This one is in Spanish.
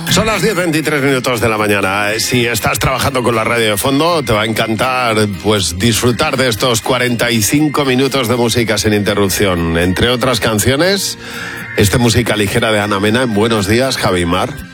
Son las 10:23 de la mañana. Si estás trabajando con la radio de fondo, te va a encantar pues disfrutar de estos 45 minutos de música sin interrupción. Entre otras canciones, música ligera de Ana Mena en Buenos Días, Javi Mar.